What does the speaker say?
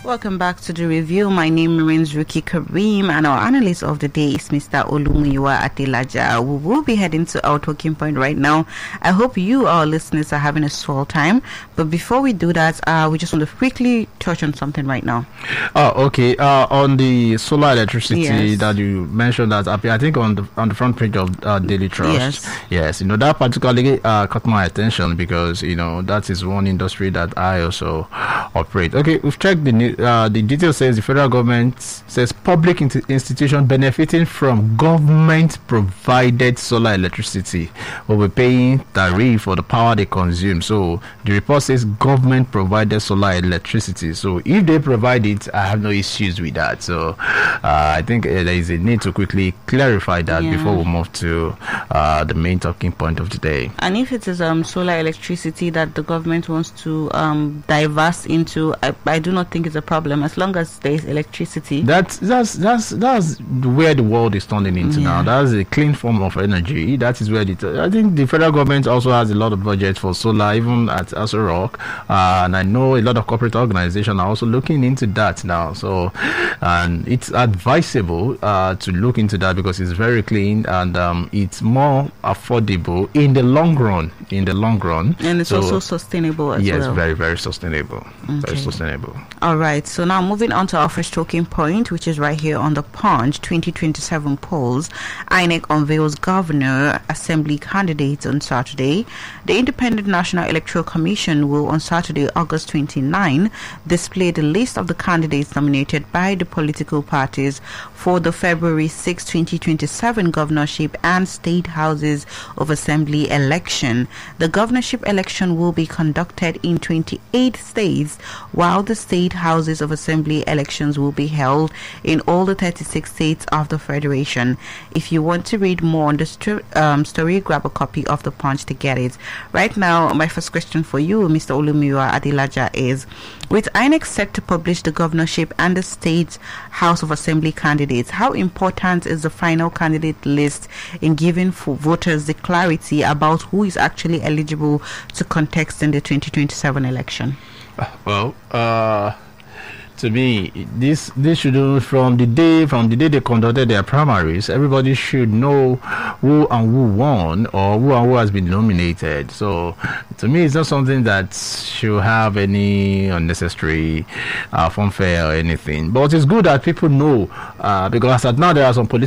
Welcome back to the review. My name remains Ruki Kareem, and our analyst of the day is Mr. Olumuyiwa Adelaja. We will be heading to our talking point right now. I hope you, our listeners, are having a swell time. But before we do that, we just want to quickly touch on something right now. Okay. On the solar electricity Yes. that you mentioned, that I think on the front page of Daily Trust. Yes. That particularly caught my attention because that is one industry that I also operate. Okay, we've checked the detail says the federal government says public institution benefiting from government provided solar electricity will be paying tariff for the power they consume. So the report says government provided solar electricity. So if they provide it, I have no issues with that. So I think there is a need to quickly clarify that before we move to the main talking point of the day. And if it is solar electricity that the government wants to divest into, I do not think it's a problem as long as there is electricity. That's where the world is turning into now. That's a clean form of energy. That is where I think the federal government also has a lot of budget for solar, even at Aso Rock, and I know a lot of corporate organizations are also looking into that now. So, and it's advisable to look into that because it's very clean and it's more affordable in the long run. And it's also sustainable as well. Yes, very, very sustainable. Okay. Very sustainable. All right, so now moving on to our first talking point, which is right here on the Punch. 2027 polls. INEC unveils governor assembly candidates on Saturday. The Independent National Electoral Commission will on Saturday, August 29, display the list of the candidates nominated by the political parties for the February 6, 2027 governorship and state houses of assembly election. The governorship election will be conducted in 28 states, while the state houses of assembly elections will be held in all the 36 states of the federation. If you want to read more on the story, grab a copy of the Punch to get it. Right now, my first question for you, Mr. Olumuyiwa Adelaja, is with INEC set to publish the governorship and the state house of assembly candidates, how important is the final candidate list in giving for voters the clarity about who is actually eligible to contest in the 2027 election? Well, to me, this should from the day they conducted their primaries, everybody should know who won or who has been nominated. So to me, it's not something that should have any unnecessary fanfare or anything. But it's good that people know because as at now there are some political